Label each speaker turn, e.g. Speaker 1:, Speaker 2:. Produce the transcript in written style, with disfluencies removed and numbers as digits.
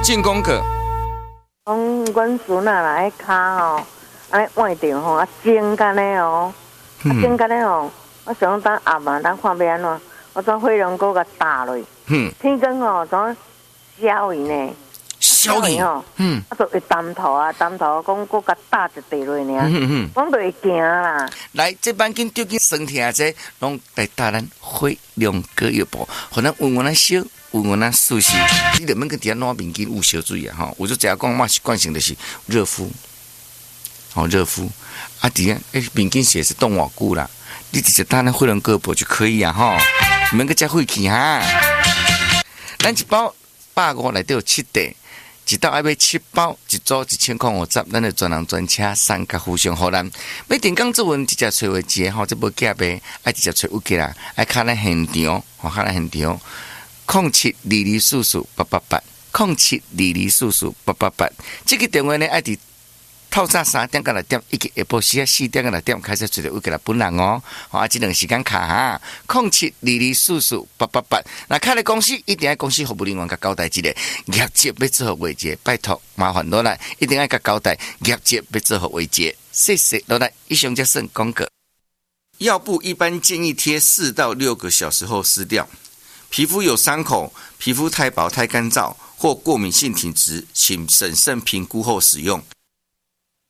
Speaker 1: 进攻个。
Speaker 2: 阮孙啊啦，迄骹吼，安尼换着吼，蒸干的哦，蒸干的哦，我想当暗啊，当看要安怎，我将火龙果甲打落，天光哦，怎消伊呢？
Speaker 1: 消伊
Speaker 2: 哦，啊，就会担头啊，担头讲搁甲打一地落尔，我就会惊啦。
Speaker 1: 来，这班紧丢紧身体啊，这拢来打咱火龙果药包，互咱温温啊烧。有我那熟悉，你得免个底下拿面巾有烧水啊哈！我就只要讲嘛习惯性的是热敷，好热敷啊！底下面巾写是冻偌久啦，你直接打那火龙果包就可以啊哈！免个加费气哈。咱一包150内底有7袋，一袋要买7包，一组1050，咱就专人专车3甲互相互咱。要定岗做文，直接找话节吼，这无假呗，爱直接找有给啦，爱看咱现场，吼看咱现场。0722448807224488，这个电话呢，爱伫透早3点到6点，以及下晡时4点到6点开始做有给啦本人哦，啊，这2时间卡哈，0722448888。那开了公司一定要公司服务人员甲交代一个业绩要做好为节，拜托麻烦落来，一定要甲交代业绩要做好为节，谢谢落来。以上就算广告。药布一般建议贴4到6个小时后撕掉。皮肤有伤口、皮肤太薄、太干燥或过敏性体质，请审慎评估后使用。